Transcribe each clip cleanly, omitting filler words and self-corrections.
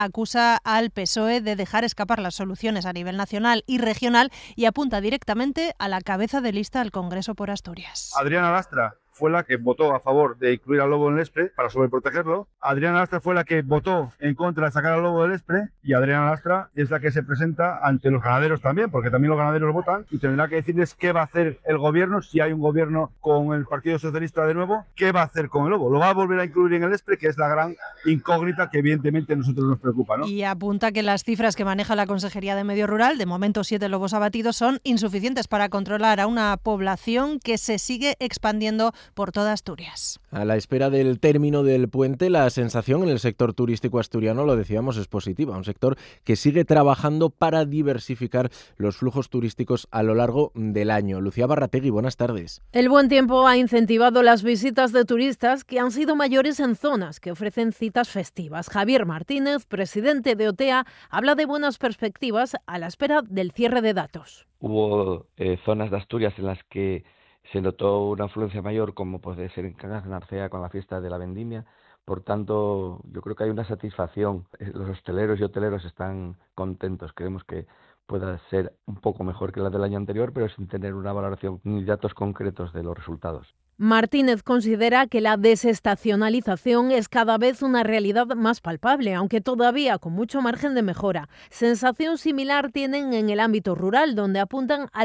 acusa al PSOE de dejar escapar las soluciones a nivel nacional y regional y apunta directamente a la cabeza de lista del Congreso por Asturias. Adriana Lastra fue la que votó a favor de incluir al lobo en el ESPRE para sobreprotegerlo. Adriana Lastra fue la que votó en contra de sacar al lobo del ESPRE y Adriana Lastra es la que se presenta ante los ganaderos también, porque también los ganaderos votan y tendrá que decirles qué va a hacer el gobierno, si hay un gobierno con el Partido Socialista de nuevo, qué va a hacer con el lobo. ¿Lo va a volver a incluir en el ESPRE? Que es la gran incógnita que evidentemente a nosotros nos preocupa, ¿no? Y apunta que las cifras que maneja la Consejería de Medio Rural, de momento 7 lobos abatidos, son insuficientes para controlar a una población que se sigue expandiendo por toda Asturias. A la espera del término del puente, la sensación en el sector turístico asturiano, lo decíamos, es positiva. Un sector que sigue trabajando para diversificar los flujos turísticos a lo largo del año. Lucía Barrategui, buenas tardes. El buen tiempo ha incentivado las visitas de turistas que han sido mayores en zonas que ofrecen citas festivas. Javier Martínez, presidente de OTEA, habla de buenas perspectivas a la espera del cierre de datos. Hubo zonas de Asturias en las que se notó una afluencia mayor, como puede ser en Cangas de Narcea con la fiesta de la vendimia. Por tanto, yo creo que hay una satisfacción. Los hosteleros y hoteleros están contentos. Creemos que pueda ser un poco mejor que la del año anterior, pero sin tener una valoración ni datos concretos de los resultados. Martínez considera que la desestacionalización es cada vez una realidad más palpable, aunque todavía con mucho margen de mejora. Sensación similar tienen en el ámbito rural, donde apuntan al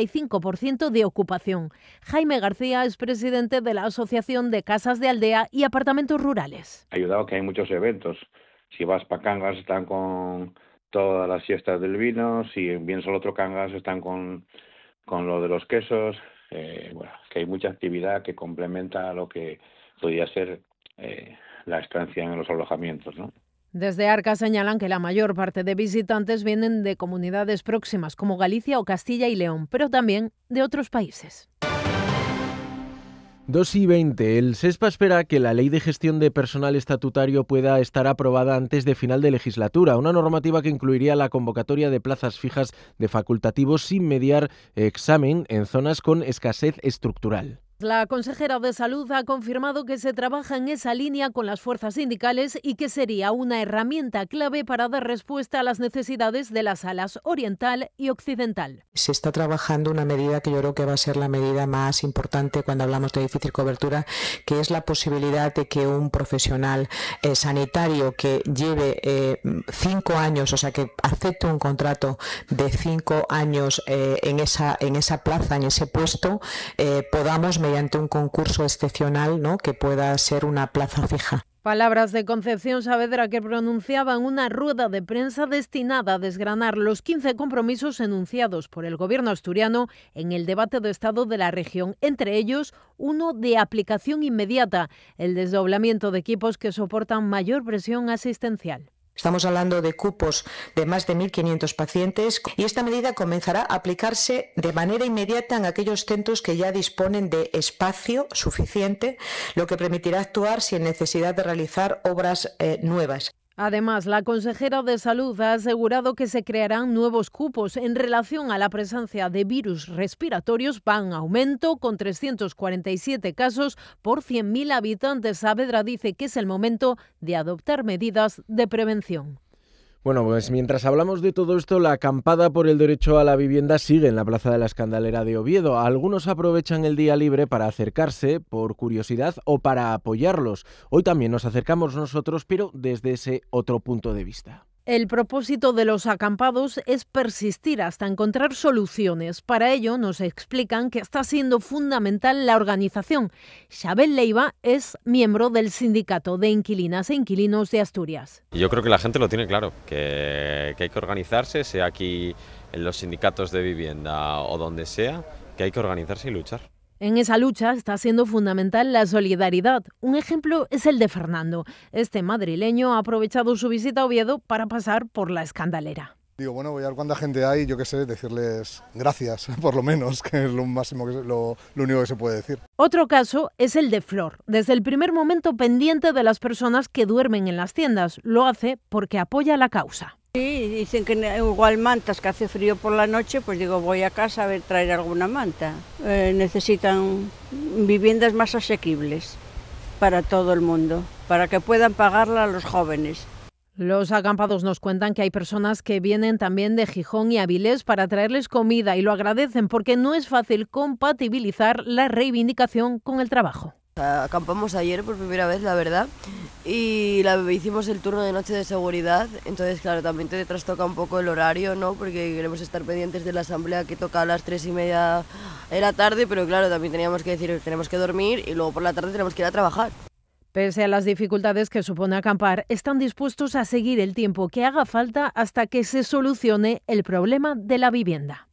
85% de ocupación. Jaime García es presidente de la Asociación de Casas de Aldea y Apartamentos Rurales. Ha ayudado que hay muchos eventos. Si vas para Cangas están con todas las fiestas del vino, si vienes al otro Cangas están con lo de los quesos. Que hay mucha actividad que complementa a lo que podría ser la estancia en los alojamientos, ¿no? Desde Arca señalan que la mayor parte de visitantes vienen de comunidades próximas como Galicia o Castilla y León, pero también de otros países. 2:20. El SESPA espera que la Ley de Gestión de Personal Estatutario pueda estar aprobada antes de final de legislatura, una normativa que incluiría la convocatoria de plazas fijas de facultativos sin mediar examen en zonas con escasez estructural. La consejera de Salud ha confirmado que se trabaja en esa línea con las fuerzas sindicales y que sería una herramienta clave para dar respuesta a las necesidades de las salas oriental y occidental. Se está trabajando una medida que yo creo que va a ser la medida más importante cuando hablamos de difícil cobertura, que es la posibilidad de que un profesional sanitario que lleve 5 años, o sea, que acepte un contrato de 5 años en esa plaza, en ese puesto, podamos mediante un concurso excepcional, ¿no?, que pueda ser una plaza fija. Palabras de Concepción Saavedra, que pronunciaba en una rueda de prensa destinada a desgranar los 15 compromisos enunciados por el gobierno asturiano en el debate de Estado de la región, entre ellos uno de aplicación inmediata, el desdoblamiento de equipos que soportan mayor presión asistencial. Estamos hablando de cupos de más de 1.500 pacientes y esta medida comenzará a aplicarse de manera inmediata en aquellos centros que ya disponen de espacio suficiente, lo que permitirá actuar sin necesidad de realizar obras nuevas. Además, la consejera de Salud ha asegurado que se crearán nuevos cupos en relación a la presencia de virus respiratorios. Van en aumento con 347 casos por 100.000 habitantes. Saavedra dice que es el momento de adoptar medidas de prevención. Bueno, pues mientras hablamos de todo esto, la acampada por el derecho a la vivienda sigue en la Plaza de la Escandalera de Oviedo. Algunos aprovechan el día libre para acercarse por curiosidad o para apoyarlos. Hoy también nos acercamos nosotros, pero desde ese otro punto de vista. El propósito de los acampados es persistir hasta encontrar soluciones. Para ello nos explican que está siendo fundamental la organización. Xabel Leiva es miembro del Sindicato de Inquilinas e Inquilinos de Asturias. Yo creo que la gente lo tiene claro, que hay que organizarse, sea aquí en los sindicatos de vivienda o donde sea, que hay que organizarse y luchar. En esa lucha está siendo fundamental la solidaridad. Un ejemplo es el de Fernando. Este madrileño ha aprovechado su visita a Oviedo para pasar por la Escandalera. Digo, bueno, voy a ver cuánta gente hay, yo qué sé, decirles gracias, por lo menos, que es lo máximo, lo único que se puede decir. Otro caso es el de Flor. Desde el primer momento pendiente de las personas que duermen en las tiendas. Lo hace porque apoya la causa. Sí, dicen que igual mantas, que hace frío por la noche, pues digo, voy a casa a ver traer alguna manta. Necesitan viviendas más asequibles para todo el mundo, para que puedan pagarla a los jóvenes. Los acampados nos cuentan que hay personas que vienen también de Gijón y Avilés para traerles comida y lo agradecen porque no es fácil compatibilizar la reivindicación con el trabajo. Acampamos ayer por primera vez, la verdad, y hicimos el turno de noche de seguridad, entonces claro, también te trastoca un poco el horario, ¿no? Porque queremos estar pendientes de la asamblea que toca a las 3:30 de la tarde, pero claro, también teníamos que decir, tenemos que dormir y luego por la tarde tenemos que ir a trabajar. Pese a las dificultades que supone acampar, están dispuestos a seguir el tiempo que haga falta hasta que se solucione el problema de la vivienda.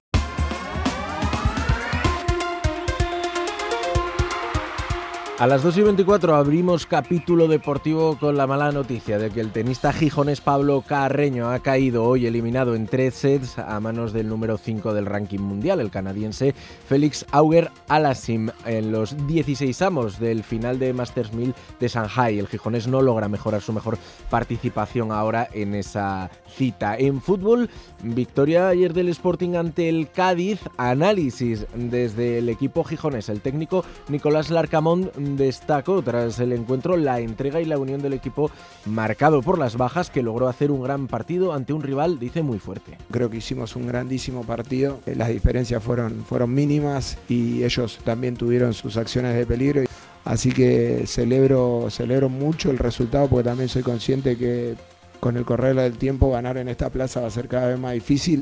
A las 2:24 abrimos capítulo deportivo con la mala noticia de que el tenista gijonés Pablo Carreño ha caído hoy eliminado en 3 sets a manos del número 5 del ranking mundial, el canadiense Félix Auger-Aliassime, en los 16avos del final de Masters 1000 de Shanghái. El gijonés no logra mejorar su mejor participación ahora en esa cita. En fútbol, victoria ayer del Sporting ante el Cádiz. Análisis desde el equipo gijonés. El técnico Nicolás Larcamón destacó tras el encuentro la entrega y la unión del equipo marcado por las bajas, que logró hacer un gran partido ante un rival, dice, muy fuerte. Creo que hicimos un grandísimo partido, las diferencias fueron mínimas y ellos también tuvieron sus acciones de peligro, así que celebro mucho el resultado porque también soy consciente que con el correr del tiempo ganar en esta plaza va a ser cada vez más difícil.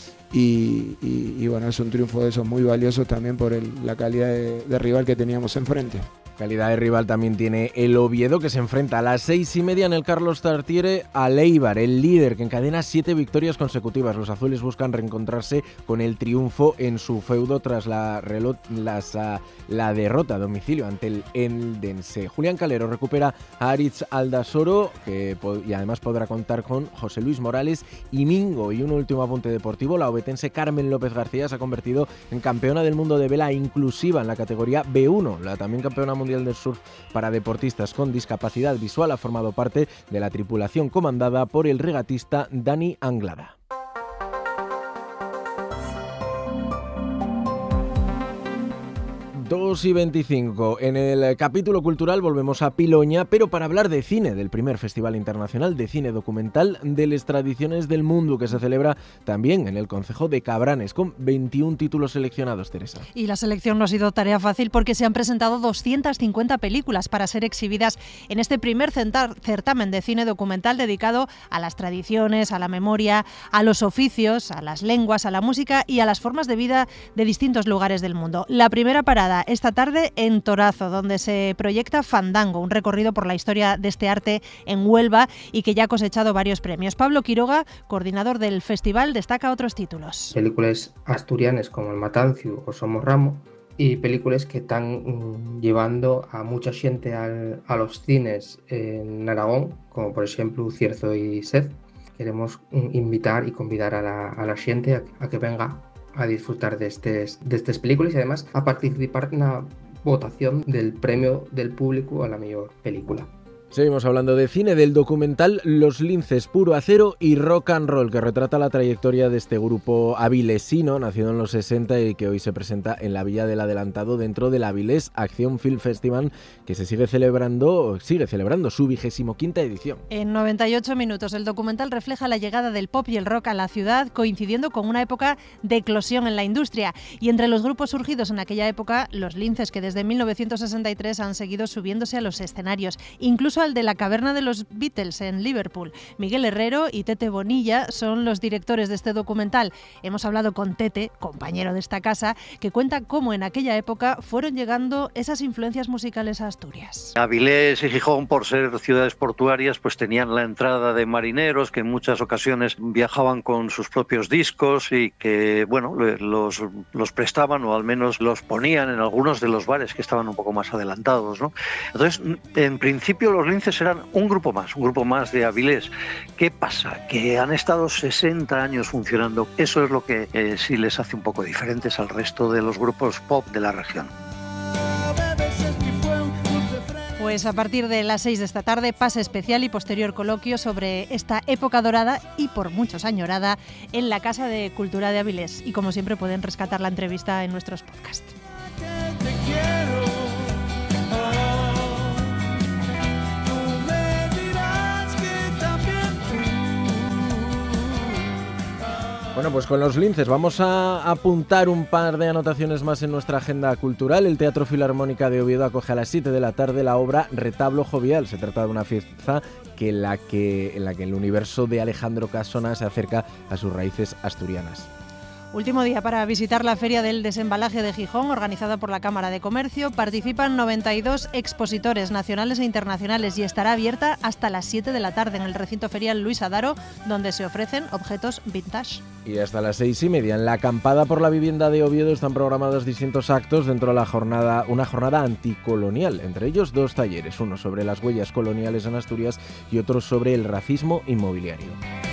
Y bueno, es un triunfo de esos muy valiosos también por la calidad de rival que teníamos enfrente. Calidad de rival también tiene el Oviedo, que se enfrenta a las 6:30 en el Carlos Tartiere al Eibar, el líder que encadena 7 victorias consecutivas. Los azules buscan reencontrarse con el triunfo en su feudo tras la derrota a domicilio ante el Eldense. Julián Calero recupera a Aritz Aldasoro y además podrá contar con José Luis Morales y Mingo. Y un último apunte deportivo: la obetense Carmen López García se ha convertido en campeona del mundo de vela inclusiva en la categoría B1. La también campeona mundial del surf para deportistas con discapacidad visual ha formado parte de la tripulación comandada por el regatista Dani Anglada. 2:25. En el capítulo cultural volvemos a Piloña, pero para hablar de cine, del primer Festival Internacional de Cine Documental de las Tradiciones del Mundo, que se celebra también en el concejo de Cabranes, con 21 títulos seleccionados, Teresa. Y la selección no ha sido tarea fácil porque se han presentado 250 películas para ser exhibidas en este primer certamen de cine documental dedicado a las tradiciones, a la memoria, a los oficios, a las lenguas, a la música y a las formas de vida de distintos lugares del mundo. La primera parada esta tarde en Torazo, donde se proyecta Fandango, un recorrido por la historia de este arte en Huelva y que ya ha cosechado varios premios. Pablo Quiroga, coordinador del festival, destaca otros títulos. Películas asturianas como El Matancio o Somos Ramo, y películas que están llevando a mucha gente a los cines en Aragón, como por ejemplo Cierzo y Sed. Queremos invitar y convidar a la gente a que venga a disfrutar de estas películas y además a participar en la votación del premio del público a la mejor película. Seguimos hablando de cine, del documental Los Linces, Puro Acero y Rock and Roll, que retrata la trayectoria de este grupo avilesino, nacido en los 60 y que hoy se presenta en la Villa del Adelantado dentro del Avilés Acción Film Festival, que sigue celebrando su 25ª edición. En 98 minutos el documental refleja la llegada del pop y el rock a la ciudad, coincidiendo con una época de eclosión en la industria. Y entre los grupos surgidos en aquella época, Los Linces, que desde 1963 han seguido subiéndose a los escenarios, incluso al de la Caverna de los Beatles en Liverpool. Miguel Herrero y Tete Bonilla son los directores de este documental. Hemos hablado con Tete, compañero de esta casa, que cuenta cómo en aquella época fueron llegando esas influencias musicales a Asturias. Avilés y Gijón, por ser ciudades portuarias, pues tenían la entrada de marineros que en muchas ocasiones viajaban con sus propios discos y que, bueno, los prestaban o al menos los ponían en algunos de los bares que estaban un poco más adelantados, ¿no? Entonces, en principio los Linces eran un grupo más de Avilés. ¿Qué pasa? Que han estado 60 años funcionando. Eso es lo que sí les hace un poco diferentes al resto de los grupos pop de la región. Pues a partir de las 6 de esta tarde, pase especial y posterior coloquio sobre esta época dorada y por muchos añorada en la Casa de Cultura de Avilés. Y como siempre pueden rescatar la entrevista en nuestros podcasts. Bueno, pues con los linces vamos a apuntar un par de anotaciones más en nuestra agenda cultural. El Teatro Filarmónica de Oviedo acoge a las 7 de la tarde la obra Retablo Jovial. Se trata de una fiesta en la que el universo de Alejandro Casona se acerca a sus raíces asturianas. Último día para visitar la Feria del Desembalaje de Gijón, organizada por la Cámara de Comercio. Participan 92 expositores nacionales e internacionales y estará abierta hasta las 7 de la tarde en el recinto ferial Luis Adaro, donde se ofrecen objetos vintage. Y hasta las 6:30 en la acampada por la vivienda de Oviedo están programados distintos actos dentro de una jornada anticolonial, entre ellos 2 talleres, uno sobre las huellas coloniales en Asturias y otro sobre el racismo inmobiliario.